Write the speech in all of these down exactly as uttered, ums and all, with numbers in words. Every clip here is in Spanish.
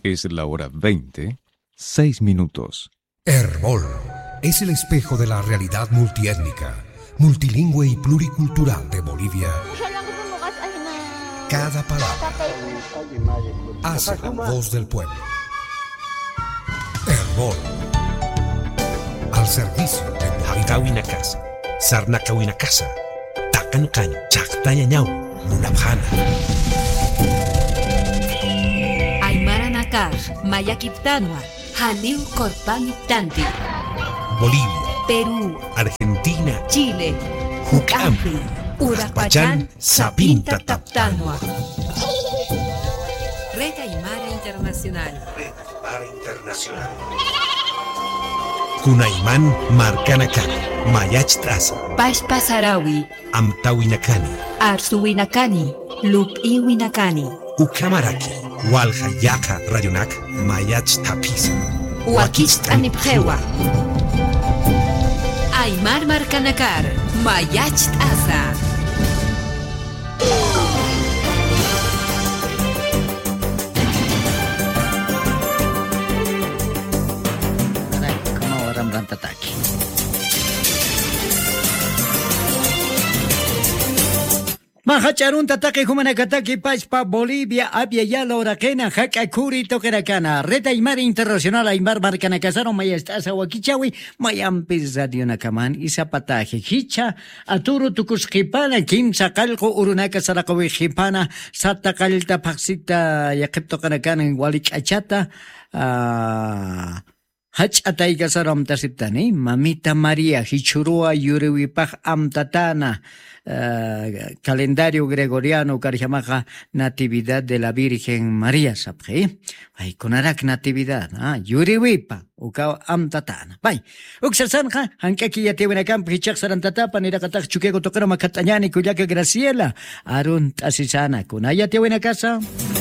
Es la hora veinte, seis minutos. Herbol es el espejo de la realidad multiétnica, multilingüe y pluricultural de Bolivia. Cada palabra hace la voz del pueblo. Herbol, al servicio de Bolivia. Casa, Sarnakawina Casa, Takankan, Chaktayañau, Munabhana. Aymara Nakar, Mayakiptanua, Haliu Korpaniptanti. Bolivia, Perú, Argentina, Chile, Jucampi, Urapachán, Sapinta Taptanua. Red Aymara Internacional. Red Aymara Internacional. Kunaiman Marcanacani, Mayachtaza, Pashpa Sarawi, Amtawinacani, Arsuwinacani, Lupiwinacani, Ucamaraki, Walhayaka Rayonak, Mayachtapiza, Huaquichtanipjewa. Aymar Marcanakar, Mayachtaza. Mahacharun tataki humanakataki pachpa Bolivia abia yala orakena haka kuri tokerakana Red Aymara Internacional Aymar Marcanacasaro mayastasa wakichawi mayampis radio nakaman isapataje hicha aturu tukuskipana kimsa kalko urunaka sarakawi hipana satakalta paksita yakipto kanakana walik achata ah Hach ataiga saram tasiptani, Mamita María, Hichurua Yuriwipaj Amtatana, uh, calendario gregoriano, Carjamaja, Natividad de la Virgen María, ¿sabes? Ay, conarak Natividad, ah, Yuriwipa, Uka Amtatana. Bay, Uxasanja, Hankaki Yatiwinakam, Hichak Sarantata, Nirakatak Chukego Tokarama Catanyani, Kuyaka Graciela, Arun Tasisana, Kunaya Tiwinakasa.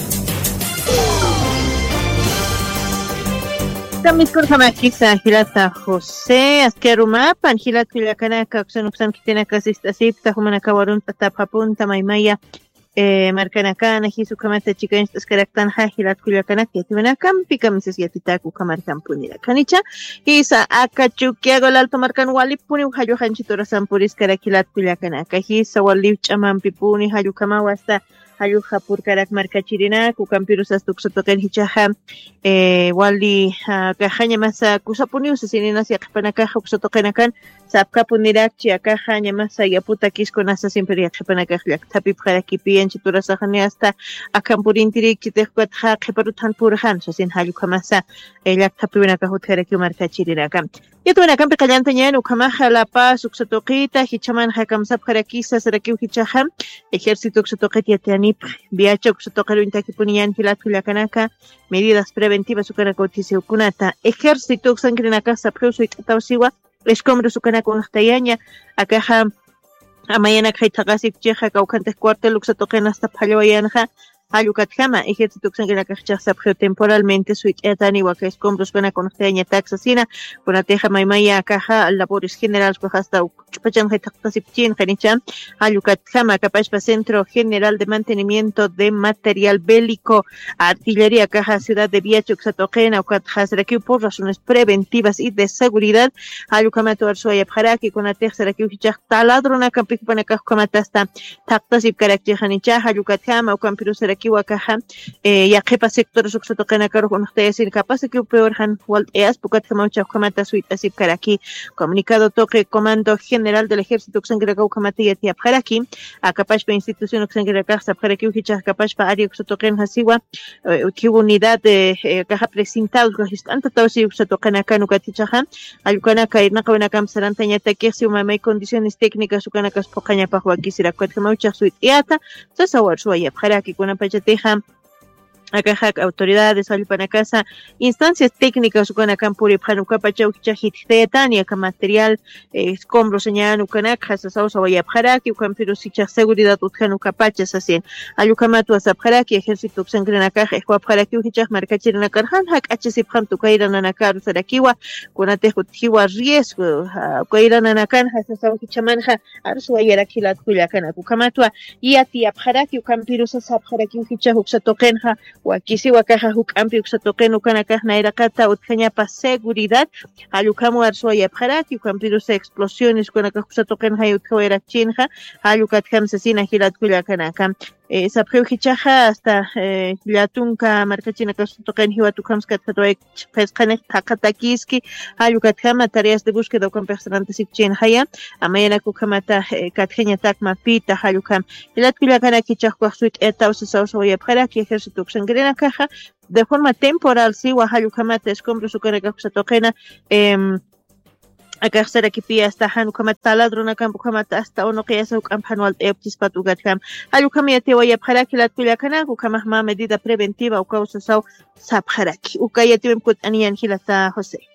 Tambiskun Hamakisa, Hilata José, Askeruma, Panjila Tuyakanaka, Xanuxan Kitenaka Sistasipta, Humanakawarun, Tapapunta, Maimaya, Marcanacana, Hisukamata Chicken, Skaraktan, Hilat Kuyakanaki, Tivanakam, Picamises Yatitaku, Kamarkan Punira Canicha, Isa Akachukiago, Alto Marcan Wali, Puni, Hayo Hanchitora Sampuris, Karakilat Kuyakanaka, Hisa Walip Chaman Pipuni, Hayukama Wasta. Hayuja purkarak markachirina kukampirus astuksotoken hichaja eh wali kajaña masa kusapunius sinina sia kapanaka uksotokenakan sapkapunirak chiakajaña masa yaputa kiskonasa siempre yakpanaka yaktapi paraki pien chiturasajani hasta akampurintirik chitejkwat ha keparutan purhan sosin hayuja masa yaktapinaka hutkaraki markachirina kam yatuna kam pekallantañan ukamaja la paz uksotoqita hichaman hakamsap karakisa saraki hichaja ejército uksotoqetiatani Viacho Xotokaro Intakipunian Hilatulakanaka, medidas preventivas Ukanakotisi Ukunata, ejército Sankrinaka Sapruso y Katausiwa, escombro Sukanako Nachtayaña, Akaja Amayana Kaitagasik Cheja, Kaukantes Cuartel Uxatoken hasta Paloyanja, Ayukatkama, ejército Sankrinaka Sapro temporalmente, Suitani Waka escombros Kanakontayaña Taxasina, Kunateja Maimaya Akaja, labores generales hasta Chupachan Haitakasipchin, Hanicham, Ayukatkama, Capachpa Centro General de Mantenimiento de Material Bélico, Artillería, Caja Ciudad de Viacho, Xatokena, Okatjasrakiu, por razones preventivas y de seguridad, Ayukamato Arsuaya Paraki, con la tercera que Uchach, Taladrona, Campicpanacascomatasta, Taktasip Karakjanicha, Ayukatkama, Ocampiruserakiwa Caja, Yakepa Sectores Xatokena, Caro con ustedes, incapaz de que peor Han Walt Eas, Pucatamaucha, Comata Suite, Asip Karaki, comunicado toque, Comando General del Ejército Xangraka Ukamati Yatia Paraki, a Capachpa Institución Xangraka, Saparaki Uchicha, Capachpa Ari Uxotoken Hasiwa, que unidad de Caja Presentados, Gajistanta Tausi Uxotokanaka Nukatichaha, Ayukanaka, Irnakawanakam Sarantaña Takesi, Umamay, condiciones técnicas, Ukanakas Pocaña Pahuaki, Siracuatkamaucha, Suit Iata, Sasawar Suaya Paraki, Kunapachateja. Akajak, autoridades, Alipanacasa, instancias técnicas, Ukanakan Puri, Panukapachau, Chajitania, material, escombros, señalan Ukanaka, Sasausa, Vayapharaki, Ukampirusicha, seguridad, Utkanukapacha, así, Ayukamatu, Asapharaki, ejército, Xangrenaka, Ejuapharaki, Uhichak, Markachiranakarhan, Hak, Hachesipam, Tukairananakar, Sarakiwa, Kunatejutiwa, riesgo, Ukairananakan, Hasasau, Hichamanja, Arsuayarakilat, Kuyakan, Ukamatua, Yati, Apharaki, Ukampirus, Asapharaki, Uhichak, Uxatokenja, wakisi wakaja hukampi uksatoqen ukanakaj nairaqata utjañapa seguridad allukamu arsuayapjaraki ukampirusa explosiones kunakaj uksatoqen hay utjawairaqchinja allukatjam sesina hilatkullakanaka eh, sapjeujichaja hasta eh, llatunka markachinaka uksatoqen hiwatukhamskatjatoek pesqanej taqatakiski allukatjama tareas de búsqueda ukampeqsanantasikchinjaya amayanaku ukamata eh, katjeñatakma pita allukam hilatkullakanaki chajkuajsuit etawsasawsawayapjaraki ejército uksangrena caja de forma temporal si wahallukamata escombros ukanakajusatoqena em akajsara kipia hasta hanukamata taladrona kampukamata hasta onoqiyasa ukampanwal eptispat ugatkam allukamiyate wayapjaraki latkullakanaku kamahma medida preventiva ukawsasaw sapjaraki ukayatiwem kutaniyan hilata José.